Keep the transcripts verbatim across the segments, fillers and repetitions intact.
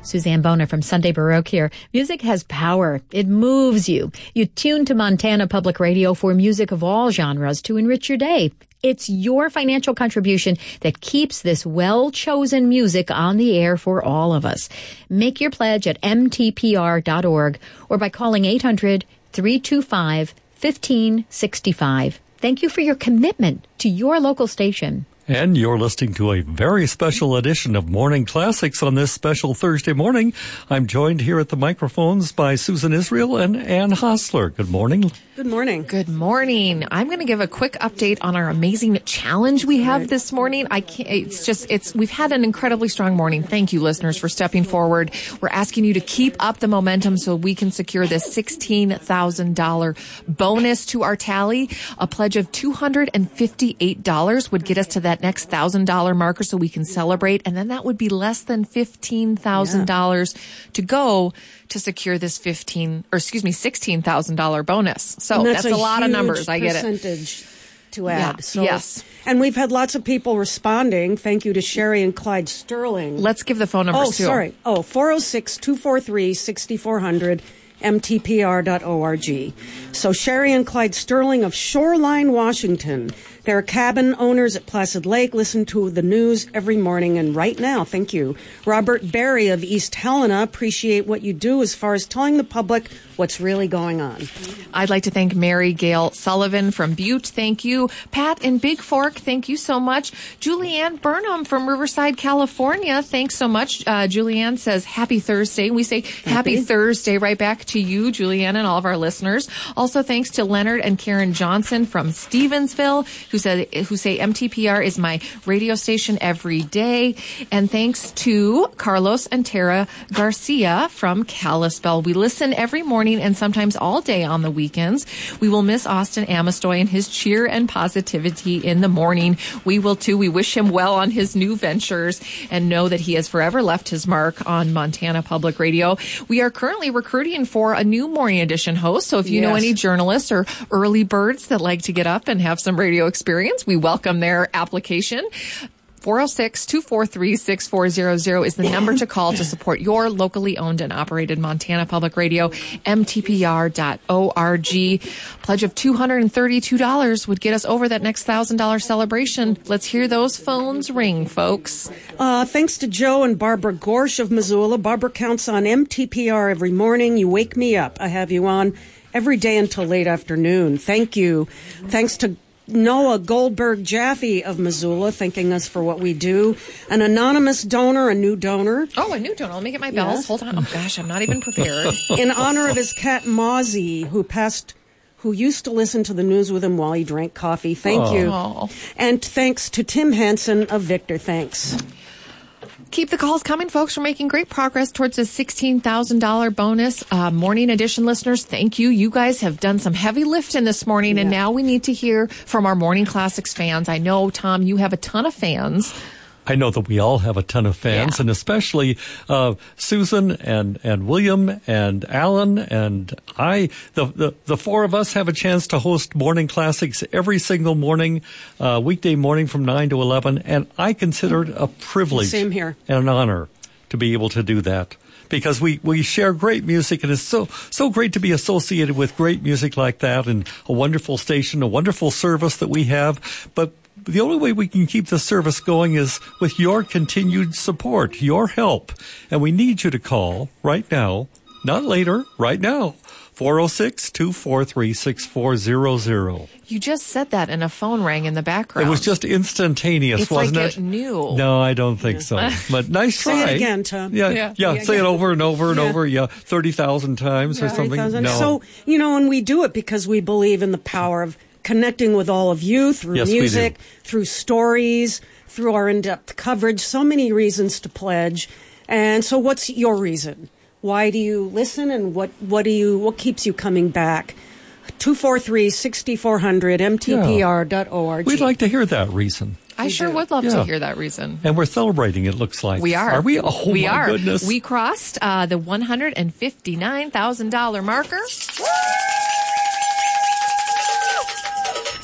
Suzanne Bona from Sunday Baroque here. Music has power. It moves you. You tune to Montana Public Radio for music of all genres to enrich your day. It's your financial contribution that keeps this well-chosen music on the air for all of us. Make your pledge at m t p r dot org or by calling eight hundred, three two five, one five six five. Thank you for your commitment to your local station. And you're listening to a very special edition of Morning Classics on this special Thursday morning. I'm joined here at the microphones by Susan Israel and Ann Hostler. Good morning. Good morning. Good morning. I'm going to give a quick update on our amazing challenge we have right. this morning. I can't, it's just, it's, we've had an incredibly strong morning. Thank you, listeners, for stepping forward. We're asking you to keep up the momentum so we can secure this sixteen thousand dollars bonus to our tally. A pledge of two hundred fifty-eight dollars would get us to that next one thousand dollars marker so we can celebrate. And then that would be less than fifteen thousand dollars yeah. to go to secure this fifteen, or excuse me, sixteen thousand dollars bonus. So that's, that's a, a lot of numbers. I get it. Percentage to add. Yeah, so, yes. And we've had lots of people responding. Thank you to Sherry and Clyde Sterling. Let's give the phone numbers oh, too. Oh, sorry. Oh, four oh six, two four three, six four zero zero, m t p r dot org. So Sherry and Clyde Sterling of Shoreline, Washington. They're cabin owners at Placid Lake. Listen to the news every morning and right now. Thank you. Robert Berry of East Helena. Appreciate what you do as far as telling the public what's really going on. I'd like to thank Mary Gail Sullivan from Butte. Thank you. Pat in Big Fork. Thank you so much. Julianne Burnham from Riverside, California. Thanks so much. Uh, Julianne says, happy Thursday. We say happy, happy Thursday right back to you, Julianne, and all of our listeners. Also, thanks to Leonard and Karen Johnson from Stevensville, who said, who say M T P R is my radio station every day. And thanks to Carlos and Tara Garcia from Kalispell. We listen every morning and sometimes all day on the weekends. We will miss Austin Amistoy and his cheer and positivity in the morning. We will too. We wish him well on his new ventures and know that he has forever left his mark on Montana Public Radio. We are currently recruiting for a new morning edition host. So if you yes. know any journalists or early birds that like to get up and have some radio experience, we welcome their application. four oh six, two four three, six four zero zero is the number to call to support your locally owned and operated Montana Public Radio, m t p r dot org. Pledge of two hundred thirty-two dollars would get us over that next one thousand dollars celebration. Let's hear those phones ring, folks. Uh, thanks to Joe and Barbara Gorsh of Missoula. Barbara counts on M T P R every morning. You wake me up. I have you on every day until late afternoon. Thank you. Thanks to Noah Goldberg Jaffe of Missoula, thanking us for what we do. An anonymous donor, a new donor. Oh, a new donor. Let me get my bells. Yes. Hold on. Oh, gosh, I'm not even prepared. In honor of his cat, Mozzie, who passed, who used to listen to the news with him while he drank coffee. Thank oh. you. Oh. And thanks to Tim Hansen of Victor. Thanks. Keep the calls coming, folks. We're making great progress towards a sixteen thousand dollars bonus. Uh, morning edition listeners, thank you. You guys have done some heavy lifting this morning, yeah. and now we need to hear from our Morning Classics fans. I know, Tom, you have a ton of fans. I know that we all have a ton of fans, yeah. and especially uh, Susan and, and William and Alan and I. The, the the four of us have a chance to host Morning Classics every single morning, uh, weekday morning from nine to eleven, and I consider it a privilege Same here. and an honor to be able to do that. Because we, we share great music, and it's so so great to be associated with great music like that, and a wonderful station, a wonderful service that we have. But the only way we can keep the service going is with your continued support, your help. And we need you to call right now, not later, right now, four oh six, two four three, six four zero zero. You just said that and a phone rang in the background. It was just instantaneous, it's wasn't like it? It knew. No, I don't think so. But nice try. Say it again, Tom. Yeah, yeah. yeah. yeah Say again. it over and over and yeah. over. Yeah, thirty thousand times yeah, or something. thirty thousand. No. So, you know, and we do it because we believe in the power of connecting with all of you through yes, music, through stories, through our in-depth coverage. So many reasons to pledge. And so what's your reason? Why do you listen, and what, what do you what keeps you coming back? two four three, six four zero zero, m t p r dot org. We'd like to hear that reason. I we sure do. would love yeah. to hear that reason. And we're celebrating, it looks like. We are. Are we? Oh, we my are. goodness. We crossed uh, the one hundred fifty-nine thousand dollars marker.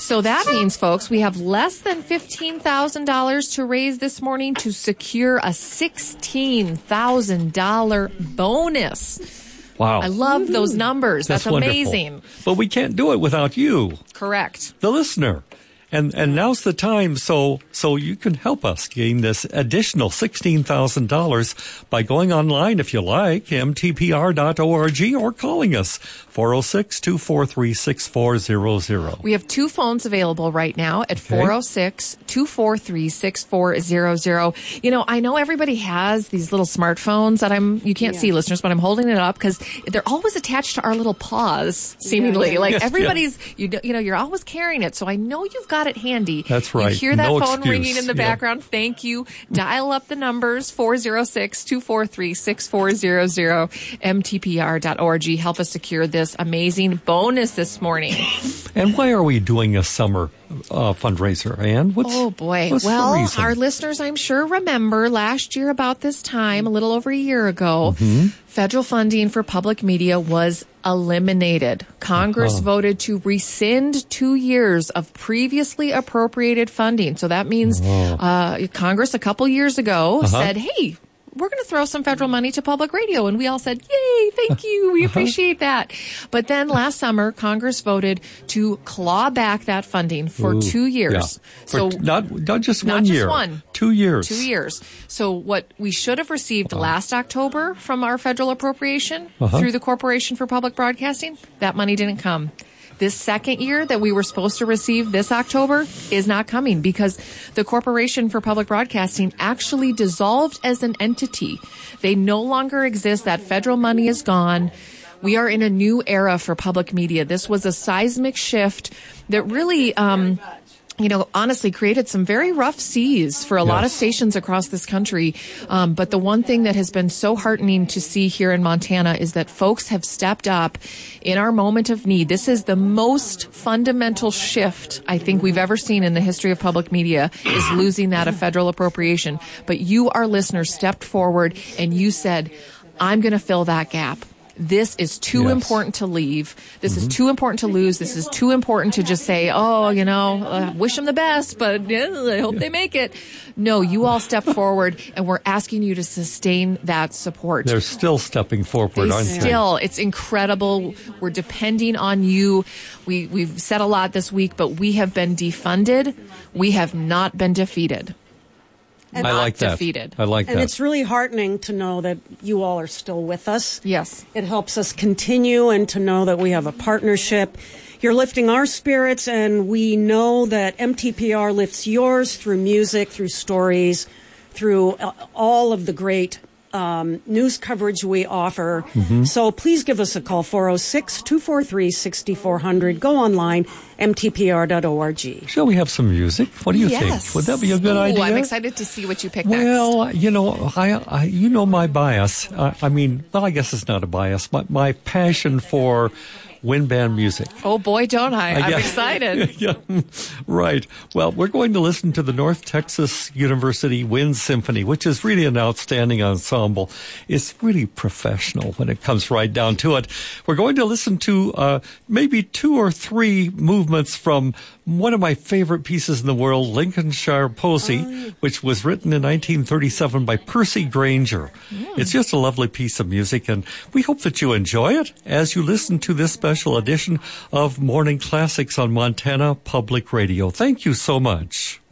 So that means, folks, we have less than fifteen thousand dollars to raise this morning to secure a sixteen thousand dollars bonus. Wow. I love those numbers. That's, That's amazing. Wonderful. But we can't do it without you. Correct. The listener. And and now's the time so so you can help us gain this additional sixteen thousand dollars by going online if you like, m t p r dot org, or calling us, four oh six, two four three, six four zero zero. We have two phones available right now at four oh six, two four three, six four zero zero. You know, I know everybody has these little smartphones that I'm, you can't Yeah. see, listeners, but I'm holding it up because they're always attached to our little paws, seemingly. Yeah. Like Yes, everybody's, you know, you know, you're always carrying it. So I know you've got it handy. That's right. You hear that No phone excuse. ringing in the Yeah. background. Thank you. Dial up the numbers, four oh six, two four three, six four zero zero, m t p r dot org. Help us secure this amazing bonus this morning. And why are we doing a summer uh, fundraiser, Ann? What's, Oh, boy. what's the Well, reason? our listeners, I'm sure, remember last year about this time, a little over a year ago, Mm-hmm. federal funding for public media was eliminated. Congress Uh-huh. voted to rescind two years of previously appropriated funding. So that means uh, Congress a couple years ago Uh-huh. said, hey, we're going to throw some federal money to public radio. And we all said, yay, thank you. We appreciate that. But then last summer, Congress voted to claw back that funding for Ooh, two years. yeah. For So t- not not just not one just year, one. two years, two years. So what we should have received last October from our federal appropriation Uh-huh. through the Corporation for Public Broadcasting, that money didn't come. This second year that we were supposed to receive this October is not coming because the Corporation for Public Broadcasting actually dissolved as an entity. They no longer exist. That federal money is gone. We are in a new era for public media. This was a seismic shift that really, um, you know, honestly created some very rough seas for a lot of Yes. stations across this country. Um, but the one thing that has been so heartening to see here in Montana is that folks have stepped up in our moment of need. This is the most fundamental shift I think we've ever seen in the history of public media, is losing that of federal appropriation. But you, our listeners, stepped forward and you said, I'm going to fill that gap. This is too Yes. important to leave. This is too important to lose. This is too important to just say, oh, you know, uh, wish them the best, but yeah, I hope they make it. No, you all step forward, and we're asking you to sustain that support. They're still stepping forward, They aren't still, it's incredible. We're depending on you. We, we've said a lot this week, but we have been defunded. We have not been defeated. they? I not like that. defeated. I like And that. it's really heartening to know that you all are still with us. Yes. It helps us continue and to know that we have a partnership. You're lifting our spirits, and we know that M T P R lifts yours through music, through stories, through uh, all of the great um, news coverage we offer. Mm-hmm. So please give us a call, four oh six, two four three, six four zero zero. Go online, m t p r dot org. Shall we have some music? What do you Yes. think? Would that be a good Ooh, idea? I'm excited to see what you pick next. Well, you know, I, I you know my bias. Uh, I mean, well, I guess it's not a bias. My my passion for wind band music. Oh boy, don't I? I'm Yeah. excited. Yeah, right. Well, we're going to listen to the North Texas University Wind Symphony, which is really an outstanding ensemble. It's really professional when it comes right down to it. We're going to listen to uh, maybe two or three movements from one of my favorite pieces in the world, Lincolnshire Posy, which was written in nineteen thirty-seven by Percy Granger. It's just a lovely piece of music, and we hope that you enjoy it as you listen to this special edition of Morning Classics on Montana Public Radio. Thank you so much.